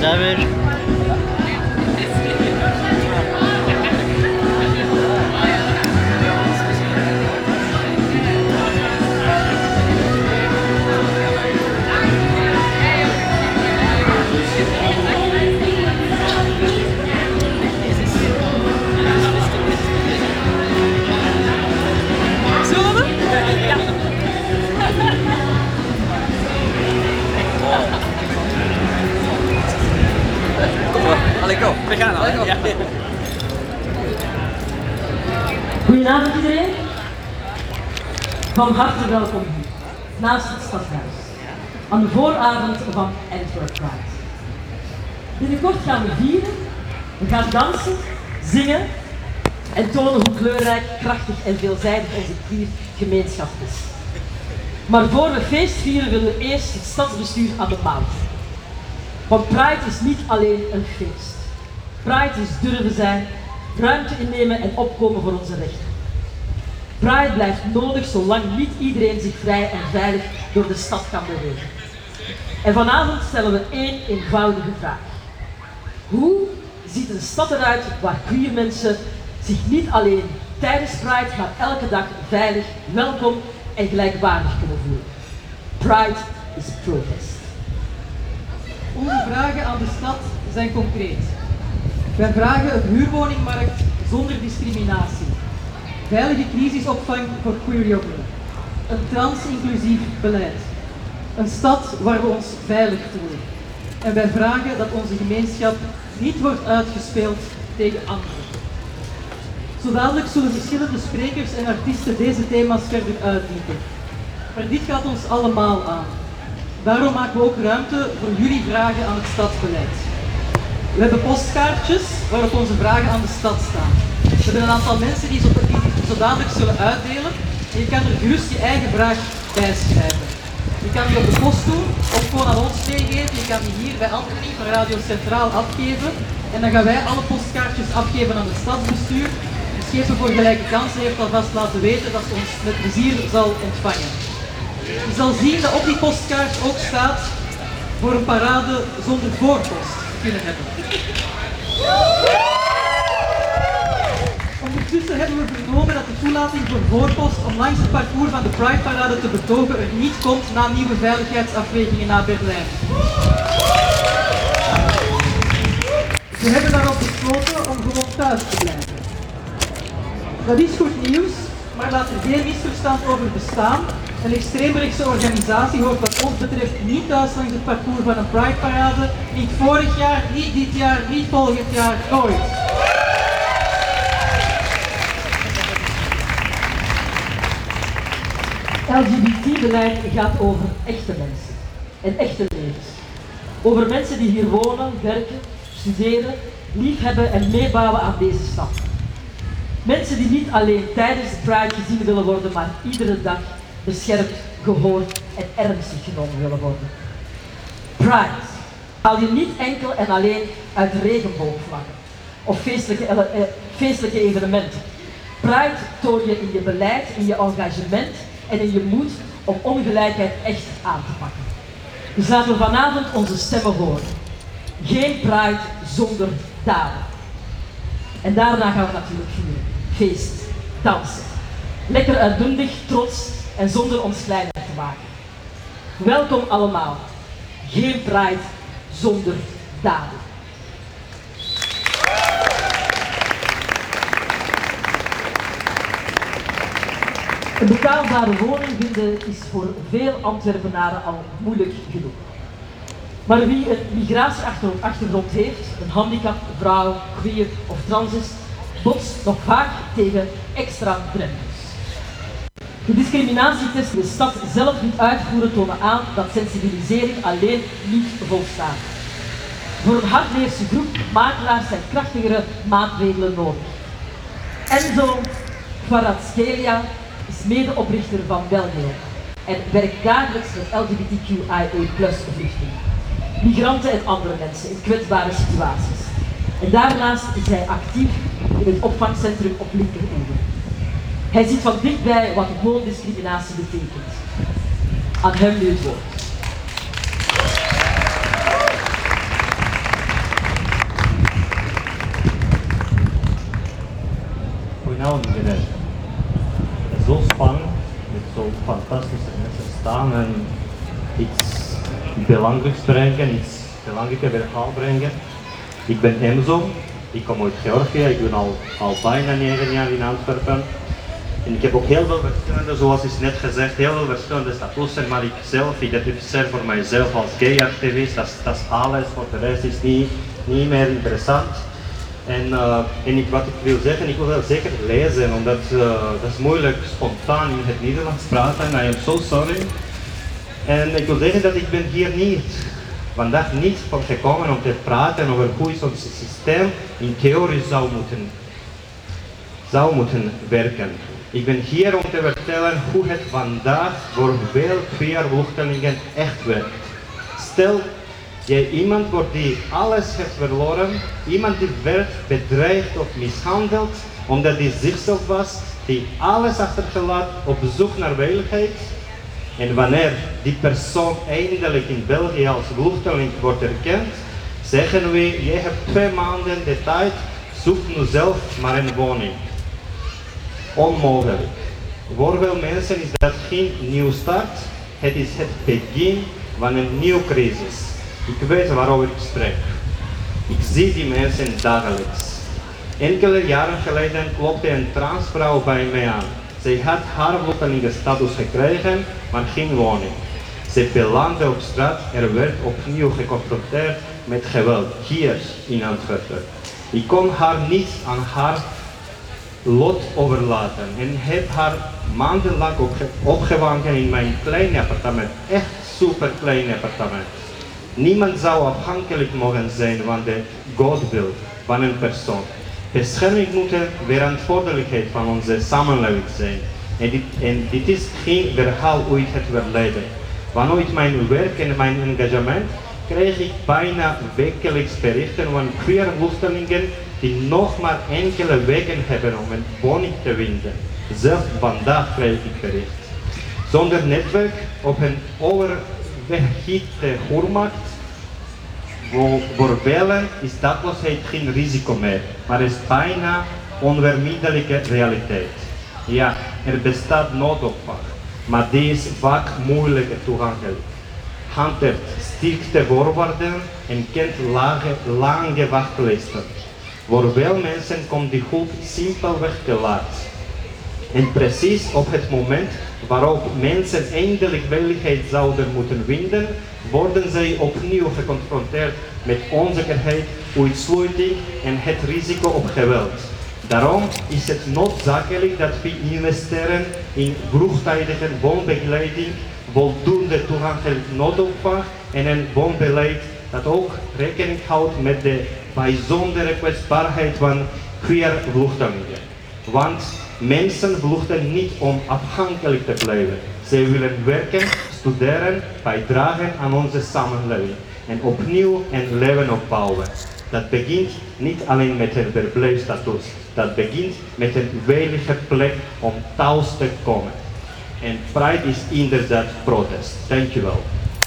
daar weer. Allee, kom, we gaan al. Ja. Goedenavond iedereen. Van harte welkom hier, naast het Stadhuis, aan de vooravond van Antwerp Pride. Binnenkort gaan we vieren, we gaan dansen, zingen en tonen hoe kleurrijk, krachtig en veelzijdig onze queer gemeenschap is. Maar voor we feest vieren willen we eerst het stadsbestuur aan de mouw. Want Pride is niet alleen een feest. Pride is durven zijn, ruimte innemen en opkomen voor onze rechten. Pride blijft nodig zolang niet iedereen zich vrij en veilig door de stad kan bewegen. En vanavond stellen we één eenvoudige vraag. Hoe ziet een stad eruit waar queer mensen zich niet alleen tijdens Pride, maar elke dag veilig, welkom en gelijkwaardig kunnen voelen? Pride is protest. Onze vragen aan de stad zijn concreet. Wij vragen een huurwoningmarkt zonder discriminatie, veilige crisisopvang voor queer jongeren, een trans-inclusief beleid, een stad waar we ons veilig voelen. En wij vragen dat onze gemeenschap niet wordt uitgespeeld tegen anderen. Zo dadelijk zullen verschillende sprekers en artiesten deze thema's verder uitdiepen. Maar dit gaat ons allemaal aan. Daarom maken we ook ruimte voor jullie vragen aan het stadsbeleid. We hebben postkaartjes waarop onze vragen aan de stad staan. We hebben een aantal mensen die zo dadelijk zullen uitdelen en je kan er gerust je eigen vraag bij schrijven. Je kan die op de post doen of gewoon aan ons meegeven. Je kan die hier bij Anthony van Radio Centraal afgeven en dan gaan wij alle postkaartjes afgeven aan het stadsbestuur. De Schepen voor Gelijke Kansen heeft alvast laten weten dat ze ons met plezier zal ontvangen. Je zal zien dat op die postkaart ook staat voor een parade zonder voorpost kunnen hebben. Ondertussen hebben we vernomen dat de toelating voor voorpost om langs het parcours van de Pride Parade te betogen er niet komt na nieuwe veiligheidsafwegingen naar Berlijn. We hebben daarop besloten om gewoon thuis te blijven. Dat is goed nieuws, maar laat er geen misverstand over bestaan. Een extreemrechtse organisatie hoort wat ons betreft niet thuis langs het parcours van een Pride Parade. Niet vorig jaar, niet dit jaar, niet volgend jaar, nooit. LGBT-beleid gaat over echte mensen en echte levens. Over mensen die hier wonen, werken, studeren, liefhebben en meebouwen aan deze stad. Mensen die niet alleen tijdens de Pride gezien willen worden, maar iedere dag beschermd, gehoord en ernstig genomen willen worden. Pride haal je niet enkel en alleen uit regenboogvlaggen of feestelijke evenementen. Pride toon je in je beleid, in je engagement en in je moed om ongelijkheid echt aan te pakken. Dus laten we vanavond onze stemmen horen. Geen Pride zonder daden. En daarna gaan we natuurlijk vieren. Feest, dansen. Lekker uitbundig, trots en zonder ons kleiner te maken. Welkom allemaal. Geen Pride zonder daden. Een betaalbare woning vinden is voor veel Antwerpenaren al moeilijk genoeg. Maar wie een migratieachtergrond heeft, een handicap, vrouw, queer of trans is, botst nog vaak tegen extra drempels. De discriminatietests die de stad zelf niet uitvoeren tonen aan dat sensibilisering alleen niet volstaat. Voor een hardleerse groep makelaars zijn krachtigere maatregelen nodig. Enzo Kvaratskhelia is medeoprichter van Belgeo en werkt dagelijks met LGBTQIA+ vluchtelingen, migranten en andere mensen in kwetsbare situaties. En daarnaast is hij actief in het opvangcentrum op Linkeroever. Hij ziet van dichtbij wat woondiscriminatie betekent. Aan hem nu het woord. nou beginnen. Zo spannend, met zo fantastische mensen staan en iets belangrijks brengen, iets belangrijke verhaal brengen. Ik ben Enzo, ik kom uit Georgië, ik ben al bijna 9 jaar in Antwerpen. En ik heb ook heel veel verschillende, zoals is net gezegd, heel veel verschillende statussen, maar ik zelf identificeer voor mijzelf als gay-activist, dat is alles, voor de rest is niet meer interessant. En wat ik wil zeggen, ik wil wel zeker lezen, omdat dat is moeilijk spontaan in het Nederlands praten, I am so sorry. En ik wil zeggen dat ik ben hier vandaag niet voor gekomen om te praten over hoe zo'n systeem in theorie zou moeten werken. Ik ben hier om te vertellen hoe het vandaag voor veel queer vluchtelingen echt werkt. Stel je iemand wordt die alles heeft verloren, iemand die werd bedreigd of mishandeld omdat hij zichzelf was, die alles achtergelaten op zoek naar veiligheid. En wanneer die persoon eindelijk in België als vluchteling wordt erkend, zeggen we, je hebt 2 maanden de tijd, zoek nu zelf maar een woning. Onmogelijk. Voor veel mensen is dat geen nieuw start, het is het begin van een nieuwe crisis. Ik weet waarover ik spreek. Ik zie die mensen dagelijks. Enkele jaren geleden klopte een transvrouw bij mij aan. Zij had haar vluchtelingenstatus gekregen, maar geen woning. Ze belandde op straat en werd opnieuw geconfronteerd met geweld, hier in Antwerpen. Ik kon haar niet aan haar lot overlaten en heb haar maandenlang opgevangen in mijn kleine appartement, echt super klein appartement. Niemand zou afhankelijk mogen zijn van de godbeeld van een persoon. Bescherming moet een verantwoordelijkheid van onze samenleving zijn. En dit is geen verhaal uit het verleden. Vanuit mijn werk en mijn engagement krijg ik bijna wekelijks berichten van queer vluchtelingen die nog maar enkele weken hebben om een woning te vinden. Zelfs vandaag krijg ik bericht. Zonder netwerk op een oververhitte huurmarkt, voor velen is dakloosheid geen risico meer, maar is bijna onvermijdelijke realiteit. Ja, er bestaat noodopvang, maar die is vaak moeilijker toegankelijk. Hanteert strikte voorwaarden en kent lange wachtlijsten. Voor veel mensen komt die hulp simpelweg te laat. En precies op het moment waarop mensen eindelijk veiligheid zouden moeten vinden, worden zij opnieuw geconfronteerd met onzekerheid, uitsluiting en het risico op geweld. Daarom is het noodzakelijk dat we investeren in vroegtijdige woonbegeleiding, voldoende toegankelijk noodopvang en een woonbeleid dat ook rekening houdt met de bijzondere kwetsbaarheid van queer vluchtelingen. Want mensen vluchten niet om afhankelijk te blijven. Zij willen werken, studeren, bijdragen aan onze samenleving en opnieuw een leven opbouwen. Dat begint niet alleen met een verblijfstatus, dat begint met een veilige plek om thuis te komen. En Pride is inderdaad protest. Dankjewel.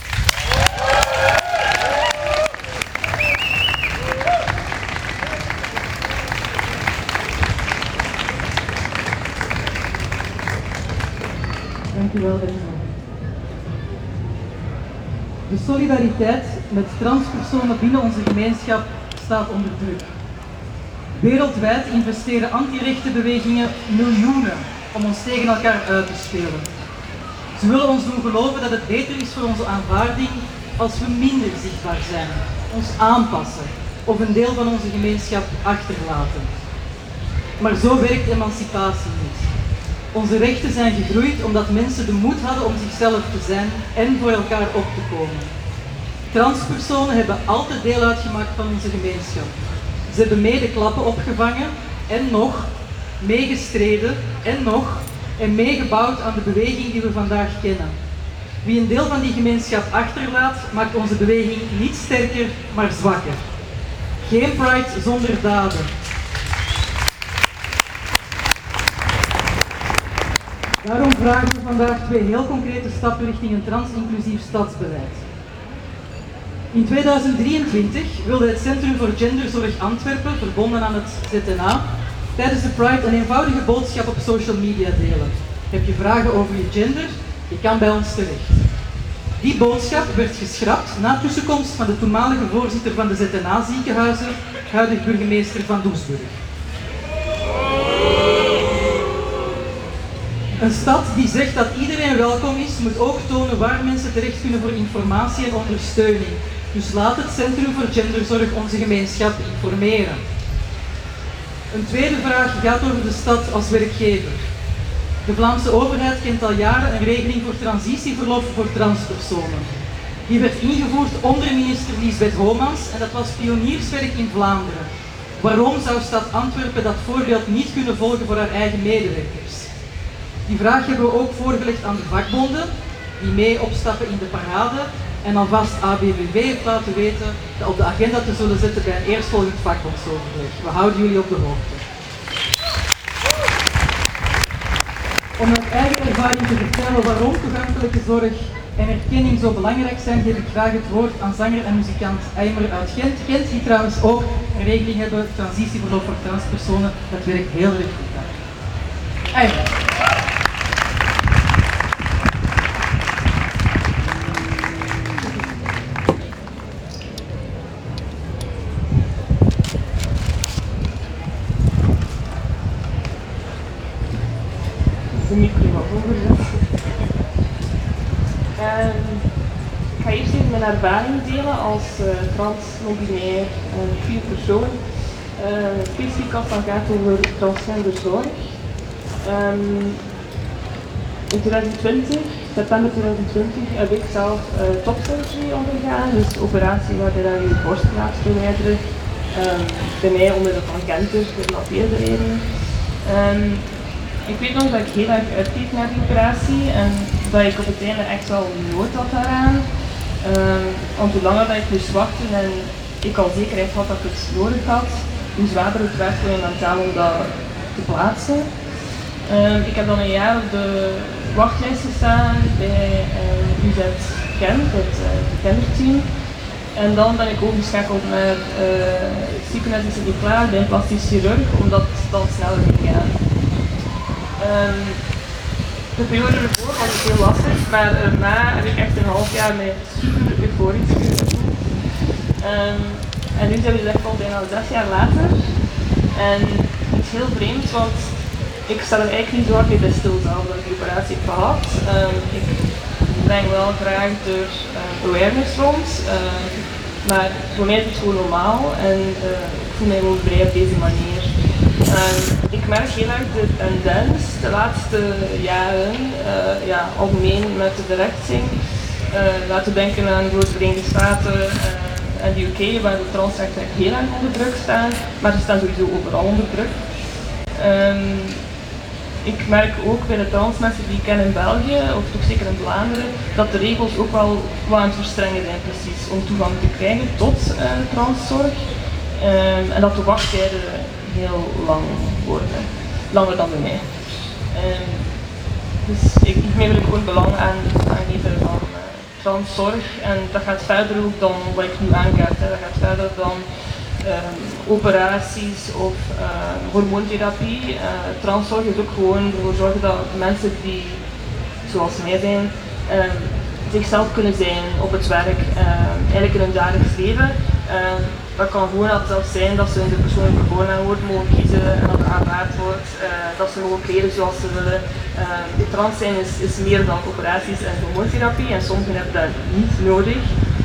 Dankjewel, Enzo. De solidariteit met transpersonen binnen onze gemeenschap staat onder druk. Wereldwijd investeren anti-rechtenbewegingen miljoenen om ons tegen elkaar uit te spelen. Ze willen ons doen geloven dat het beter is voor onze aanvaarding als we minder zichtbaar zijn, ons aanpassen of een deel van onze gemeenschap achterlaten. Maar zo werkt emancipatie niet. Onze rechten zijn gegroeid omdat mensen de moed hadden om zichzelf te zijn en voor elkaar op te komen. Transpersonen hebben altijd deel uitgemaakt van onze gemeenschap. Ze hebben mee de klappen opgevangen en nog, meegestreden en meegebouwd aan de beweging die we vandaag kennen. Wie een deel van die gemeenschap achterlaat, maakt onze beweging niet sterker, maar zwakker. Geen Pride zonder daden. Daarom vragen we vandaag 2 heel concrete stappen richting een trans-inclusief stadsbeleid. In 2023 wilde het Centrum voor Genderzorg Antwerpen, verbonden aan het ZNA, tijdens de Pride een eenvoudige boodschap op social media delen. Heb je vragen over je gender? Je kan bij ons terecht. Die boodschap werd geschrapt na tussenkomst van de toenmalige voorzitter van de ZNA-ziekenhuizen, huidig burgemeester van Doesburg. Een stad die zegt dat iedereen welkom is, moet ook tonen waar mensen terecht kunnen voor informatie en ondersteuning. Dus laat het Centrum voor Genderzorg onze gemeenschap informeren. Een tweede vraag gaat over de stad als werkgever. De Vlaamse overheid kent al jaren een regeling voor transitieverlof voor transpersonen. Die werd ingevoerd onder minister Liesbeth Homans en dat was pionierswerk in Vlaanderen. Waarom zou stad Antwerpen dat voorbeeld niet kunnen volgen voor haar eigen medewerkers? Die vraag hebben we ook voorgelegd aan de vakbonden, die mee opstappen in de parade en alvast ABVV heeft laten weten dat op de agenda te zullen zetten bij een eerstvolgend vakbondsoverleg. We houden jullie op de hoogte. Om uit eigen ervaring te vertellen waarom toegankelijke zorg en erkenning zo belangrijk zijn, geef ik graag het woord aan zanger en muzikant Eimer uit Gent. Gent die trouwens ook een regeling hebben, transitieverlof voor transpersonen. Dat werkt heel erg goed daar. Eimer. De micro wat hoger zetten. Ik ga eerst even mijn ervaring delen als trans-non-binair queer persoon. Specifiek als het gaat over transgenderzorg. In 2020, september 2020, heb ik zelf topsurgery ondergaan, dus de operatie waarbij je borst laat verwijderen. Bij mij omwille van gender, gerelateerde redenen. Ik weet nog dat ik heel erg uitkeek naar die operatie en dat ik op het einde echt wel nood had daaraan. Want hoe langer dat ik moest wachten en ik al zekerheid had dat ik het nodig had, hoe zwaarder het werd voor je mentaal om dat te plaatsen. Ik heb dan een jaar op de wachtlijst gestaan bij UZ Gent, het genderteam. En dan ben ik overgeschakeld naar het ziekenhuis in Sint-Niklaas bij een plastisch chirurg, omdat het dan sneller ging gaan. De periode ervoor was het heel lastig, maar daarna heb ik echt een half jaar mij super euforisch gevoeld. En nu zijn we dus echt al bijna 6 jaar later. En het is heel vreemd, want ik stel er eigenlijk niet zo hard mee bij stil zelf dat ik die operatie heb gehad. Ik breng wel graag er awareness rond, maar voor mij is het gewoon normaal en ik voel mij gewoon vrij op deze manier. Ik merk heel erg de tendens de laatste jaren, algemeen met de verrechtsing. Laten we denken aan de Verenigde Staten en de UK, waar de transrechten heel erg onder druk staan, maar ze staan sowieso overal onder druk. Ik merk ook bij de transmensen die ik ken in België, of toch zeker in Vlaanderen, dat de regels ook wel wat aan het verstrengen zijn precies om toegang te krijgen tot transzorg. En dat de wachttijden heel lang worden, langer dan bij mij. Dus ik neem er gewoon belang aan geven van transzorg en dat gaat verder ook dan wat ik nu aankaart. Dat gaat verder dan operaties of hormoontherapie. Transzorg is ook gewoon ervoor zorgen dat mensen die, zoals mij zijn, zichzelf kunnen zijn op het werk, eigenlijk in hun dagelijks leven. Dat kan gewoon zelfs zijn dat ze hun persoonlijke voornaamwoord mogen kiezen en dat aanvaard wordt, dat ze mogen kleden zoals ze willen. Trans zijn is meer dan operaties en hormoontherapie en sommigen hebben dat niet nodig.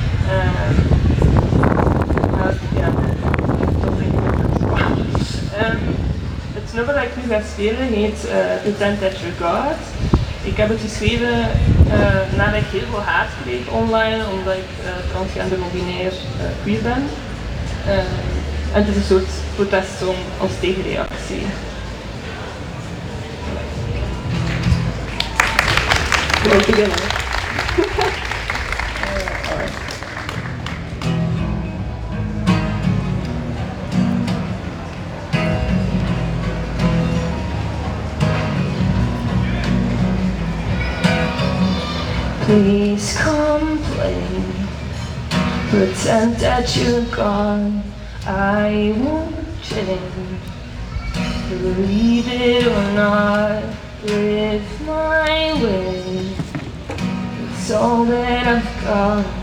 Het nummer dat ik nu ga spelen heet Pretend That You're God. Ik heb het geschreven nadat ik heel veel haat kreeg online, omdat ik transgender non-binair queer ben. En het is een soort protestsong als tegenreactie. Ik wil beginnen. Please complain, pretend that you're gone. I won't change. believe it or not, live my way. It's all that I've got.